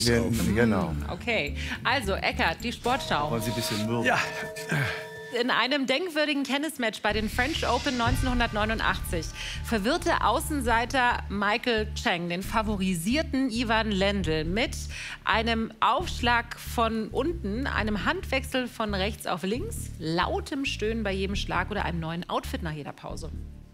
Genau. Okay, also Eckart, die Sportschau. Wollen Sie ein bisschen mürben? Ja, In einem denkwürdigen Tennismatch bei den French Open 1989 verwirrte Außenseiter Michael Chang den favorisierten Ivan Lendl mit einem Aufschlag von unten, einem Handwechsel von rechts auf links, lautem Stöhnen bei jedem Schlag oder einem neuen Outfit nach jeder Pause.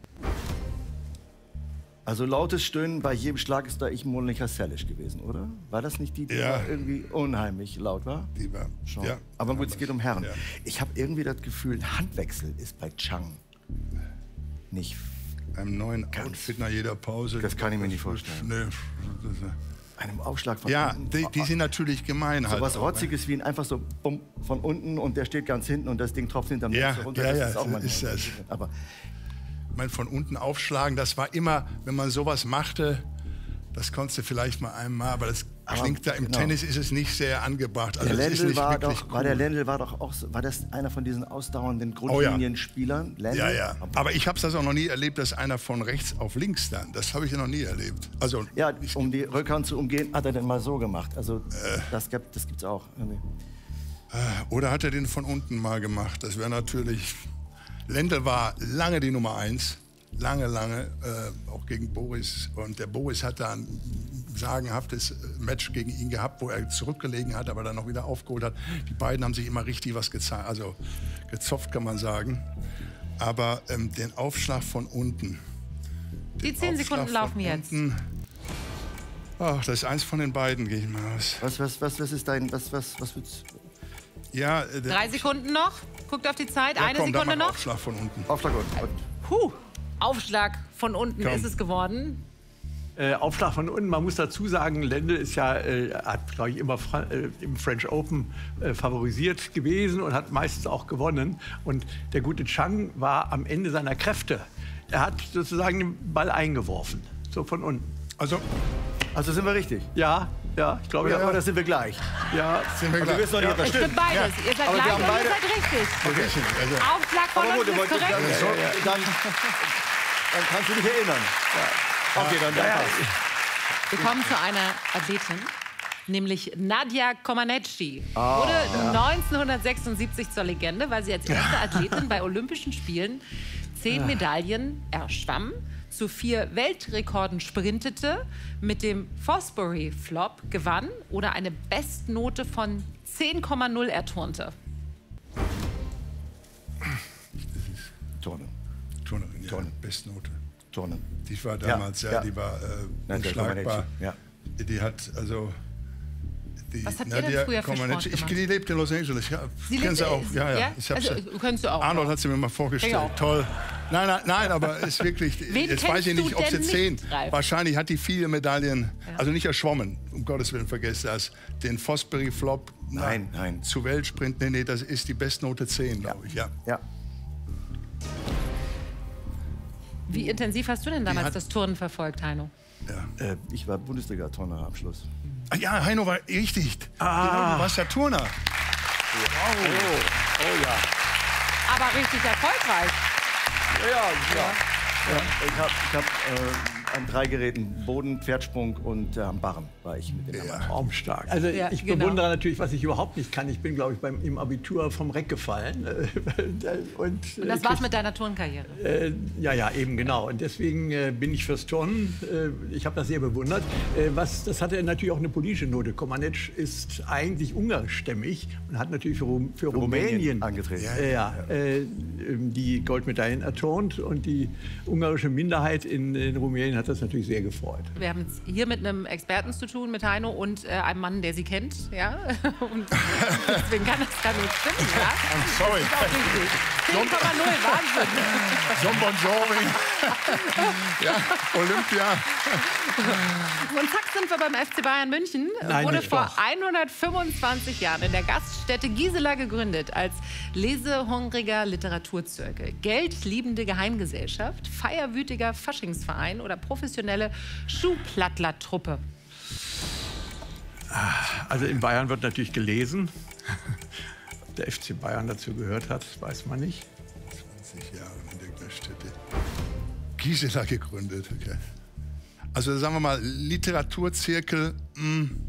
Also lautes Stöhnen bei jedem Schlag ist da ich Monika Seles gewesen, oder? War das nicht die, die Ja. irgendwie unheimlich laut war? Die war, Schon. ja. Aber gut, es geht um Herren. Ja. Ich habe irgendwie das Gefühl, ein Handwechsel ist bei Chang nicht. Einem neuen Outfit nach jeder Pause. Das kann ich mir nicht vorstellen. Nee. Einem Aufschlag von Ja, unten. die sind natürlich gemein So halt. was auch, ne? Rotziges wie ein einfach so bumm, von unten und der steht ganz hinten und das Ding tropft hinterm Ja, Netz runter. ja, Das ja, ist auch manchmal ist das. Aber Ich meine, von unten aufschlagen, das war immer, wenn man sowas machte, das konntest du vielleicht mal einmal, aber das klingt da im genau. Tennis ist es nicht sehr angebracht. Also der das ist Lendl nicht war wirklich doch, cool. war der Lendl war doch auch, war das einer von diesen ausdauernden Grundlinienspielern? Lendl? Ja, ja. Aber ich habe das auch noch nie erlebt, dass einer von rechts auf links dann. Das habe ich ja noch nie erlebt. Also Ja, um die Rückhand zu umgehen, hat er denn mal so gemacht. Also das gibt's auch. oder hat er den von unten mal gemacht? Das wäre natürlich. Lendl war lange die Nummer 1. Lange, auch gegen Boris. Und der Boris hat da ein sagenhaftes Match gegen ihn gehabt, wo er zurückgelegen hat, aber dann noch wieder aufgeholt hat. Die beiden haben sich immer richtig was also gezopft, kann man sagen. Aber den Aufschlag von unten. Die 10 Sekunden laufen jetzt. Ach, das ist eins von den beiden, gehe ich mal aus. Was ist dein, was willst Ja, 3 Sekunden noch. Guckt auf die Zeit. Eine komm, dann Sekunde mach noch. Aufschlag von unten. Aufschlag und. Puh. Aufschlag von unten Komm. ist es geworden. Aufschlag von unten. Man muss dazu sagen, Lendl ist ja, hat, glaube ich, immer im French Open favorisiert gewesen und hat meistens auch gewonnen. Und der gute Chang war am Ende seiner Kräfte. Er hat sozusagen den Ball eingeworfen, so von unten. Also, sind wir richtig? Ja, ich glaube, Oder, ja. oder sind wir gleich? Ja, sind wir Wir gleich. wissen noch nicht, ob das Es wird stimmt. beides. Ihr seid Aber wir gleich haben und ihr beide- seid richtig. Also, Aufschlag von Aber gut, unten ist korrekt. dann kannst du dich erinnern. Okay, dann passt. Wir kommen zu einer Athletin, nämlich Nadia Comaneci. Wurde 1976 zur Legende, weil sie als erste Athletin bei Olympischen Spielen 10 Medaillen erschwamm, zu 4 Weltrekorden sprintete, mit dem Fosbury Flop gewann oder eine Bestnote von 10,0 erturnte. Turnen. Turnerin, ja, Turnen. Bestnote. Turnen. Die war damals, Ja. die war Nadia unschlagbar. Comaneci, ja. Die hat, also... Die Was habt ihr denn früher für Sport Ich gemacht? die lebt in Los Angeles. Ja, Sie kennen lebt- sie auch. Ja. Ich hab's, Also, kennst du auch. Arnold hat sie mir mal vorgestellt. Ich auch. Toll. Nein, aber es ist wirklich... Wen jetzt weiß ich kennst nicht, du ob sie denn 10... nicht, Ralf? Wahrscheinlich hat die viele Medaillen, also nicht erschwommen, um Gottes Willen, vergesst das. Den Fosbury Flop Nein. zu Weltsprint, nee, das ist die Bestnote 10, glaube ich. Ja. Ja. Wie intensiv hast du denn damals hat- das Turnen verfolgt, Heino? Ich war Bundesliga-Turner Abschluss. Ah, ja, Heino war richtig. Genau, du warst ja Turner. Aber richtig erfolgreich. Ich hab an 3 Geräten, Boden, Pferdsprung und am Barren war ich mit dem traumstark. Also Ja, ich genau. bewundere natürlich, was ich überhaupt nicht kann. Ich bin, glaube ich, im Abitur vom Reck gefallen. Und Das war's mit deiner Turnkarriere. Ja, eben genau. Und deswegen bin ich fürs Turnen. Ich habe das sehr bewundert. Das hatte natürlich auch eine politische Note. Comaneci ist eigentlich ungarischstämmig und hat natürlich für Rumänien angetreten. die Goldmedaillen erturnt. Und die ungarische Minderheit in Rumänien hat das natürlich sehr gefreut. Wir haben es hier mit einem Experten zu tun, mit Heino, und einem Mann, der sie kennt. Ja? Und deswegen kann das gar nicht stimmen. Ja? I'm sorry. Ist auch richtig. 10,0, Wahnsinn. John Bon Jovi. Ja, Olympia. Und zack sind wir beim FC Bayern München. Nein, Wurde nicht vor doch. 125 Jahren in der Gaststätte Gisela gegründet als lesehungriger Literaturzirkel, geldliebende Geheimgesellschaft, feierwütiger Faschingsverein oder professionelle Schuhplattler-Truppe. Also in Bayern wird natürlich gelesen. Der FC Bayern dazu gehört hat, weiß man nicht. 20 Jahre in der Gaststätte. Gisela gegründet. Okay. Also sagen wir mal, Literaturzirkel,